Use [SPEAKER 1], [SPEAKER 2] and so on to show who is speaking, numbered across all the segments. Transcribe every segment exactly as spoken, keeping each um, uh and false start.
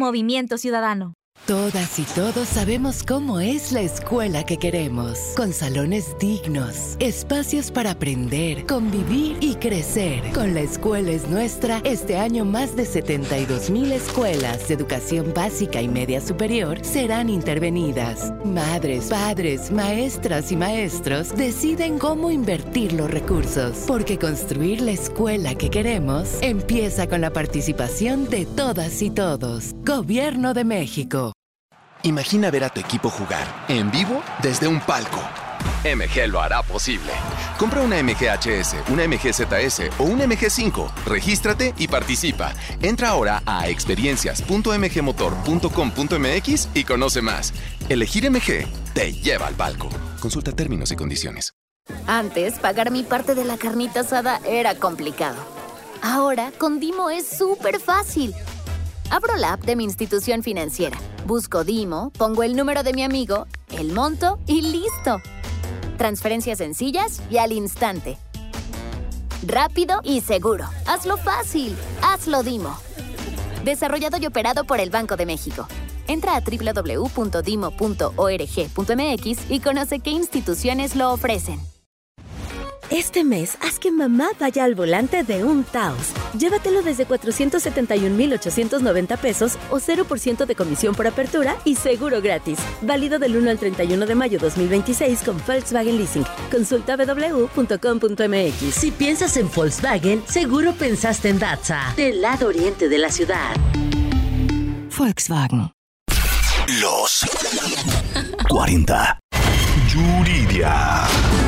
[SPEAKER 1] Movimiento Ciudadano.
[SPEAKER 2] Todas y todos sabemos cómo es la escuela que queremos, con salones dignos, espacios para aprender, convivir y crecer. Con La Escuela es Nuestra, este año más de setenta y dos mil escuelas de educación básica y media superior serán intervenidas. Madres, padres, maestras y maestros deciden cómo invertir los recursos, porque construir la escuela que queremos empieza con la participación de todas y todos. Gobierno de México.
[SPEAKER 3] Imagina ver a tu equipo jugar, en vivo, desde un palco. M G lo hará posible. Compra una M G H S, una M G Z S o una M G cinco. Regístrate y participa. Entra ahora a experiencias punto m g motor punto com punto m x y conoce más. Elegir M G te lleva al palco. Consulta términos y condiciones.
[SPEAKER 4] Antes, pagar mi parte de la carnita asada era complicado. Ahora, con Dimo es súper fácil. Abro la app de mi institución financiera, busco Dimo, pongo el número de mi amigo, el monto y ¡listo! Transferencias sencillas y al instante. Rápido y seguro. Hazlo fácil. Hazlo Dimo. Desarrollado y operado por el Banco de México. Entra a doble u doble u doble u punto dimo punto org punto m x y conoce qué instituciones lo ofrecen.
[SPEAKER 5] Este mes, haz que mamá vaya al volante de un Taos. Llévatelo desde cuatrocientos setenta y un mil ochocientos noventa pesos o cero por ciento de comisión por apertura y seguro gratis. Válido del uno al treinta y uno de mayo dos mil veintiséis con Volkswagen Leasing. Consulta doble u doble u doble u punto com punto m x.
[SPEAKER 6] Si piensas en Volkswagen, seguro pensaste en Datsa, del lado oriente de la ciudad.
[SPEAKER 2] Volkswagen.
[SPEAKER 7] Los cuarenta. Yuridia.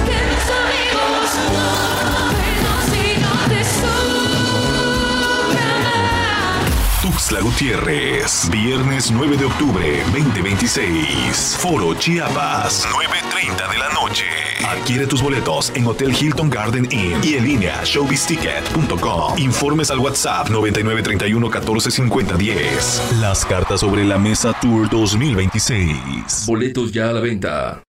[SPEAKER 7] Tuxtla Gutiérrez, viernes nueve de octubre, veinte veintiséis. Foro Chiapas, nueve treinta de la noche. Adquiere tus boletos en Hotel Hilton Garden Inn y en línea showbiz ticket punto com. Informes al WhatsApp noventa y nueve treinta y uno catorce cincuenta diez. Las cartas sobre la mesa Tour dos mil veintiséis.
[SPEAKER 8] Boletos ya a la venta.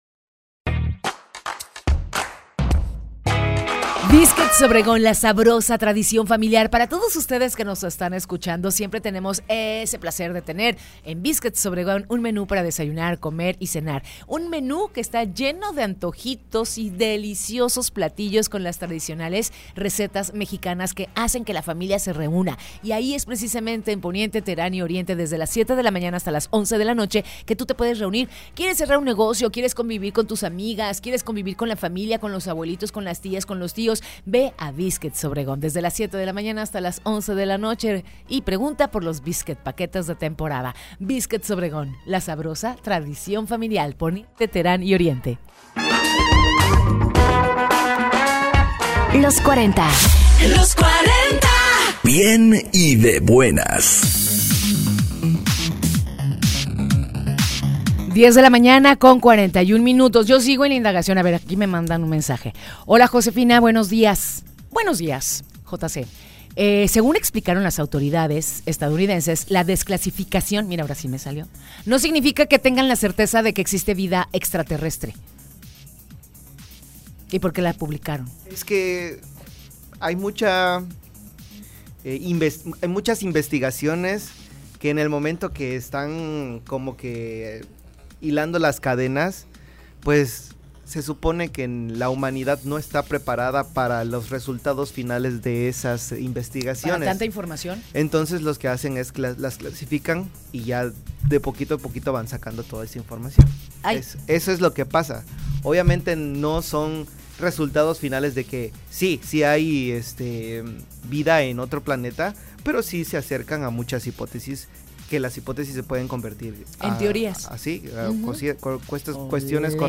[SPEAKER 9] Biscuits Obregón, la sabrosa tradición familiar. Para todos ustedes que nos están escuchando, siempre tenemos ese placer de tener en Biscuits Obregón un menú para desayunar, comer y cenar. Un menú que está lleno de antojitos y deliciosos platillos con las tradicionales recetas mexicanas que hacen que la familia se reúna. Y ahí es precisamente en Poniente, Terán y Oriente, desde las siete de la mañana hasta las once de la noche, que tú te puedes reunir. ¿Quieres cerrar un negocio? ¿Quieres convivir con tus amigas? ¿Quieres convivir con la familia, con los abuelitos, con las tías, con los tíos? Ve a Biscuits Obregón desde las siete de la mañana hasta las once de la noche y pregunta por los biscuit paquetes de temporada. Biscuits Obregón, la sabrosa tradición familiar, Poniente, Terán y Oriente.
[SPEAKER 4] Los cuarenta.
[SPEAKER 6] Los cuarenta.
[SPEAKER 7] Bien y de buenas.
[SPEAKER 9] diez de la mañana con cuarenta y un minutos. Yo sigo en la indagación. A ver, aquí me mandan un mensaje. Hola, Josefina, buenos días. Buenos días, J C. Eh, según explicaron las autoridades estadounidenses, la desclasificación, mira, ahora sí me salió, no significa que tengan la certeza de que existe vida extraterrestre. ¿Y por qué la publicaron?
[SPEAKER 10] Es que hay mucha, eh, invest- hay muchas investigaciones que en el momento que están como que hilando las cadenas, pues se supone que la humanidad no está preparada para los resultados finales de esas investigaciones.
[SPEAKER 9] ¿Para tanta información?
[SPEAKER 10] Entonces los que hacen es cla- las clasifican y ya de poquito a poquito van sacando toda esa información. Es, eso es lo que pasa. Obviamente no son resultados finales de que sí, sí hay este, vida en otro planeta, pero sí se acercan a muchas hipótesis, que las hipótesis se pueden convertir
[SPEAKER 9] en
[SPEAKER 10] a,
[SPEAKER 9] teorías.
[SPEAKER 10] Así,
[SPEAKER 9] uh-huh.
[SPEAKER 10] cuestiones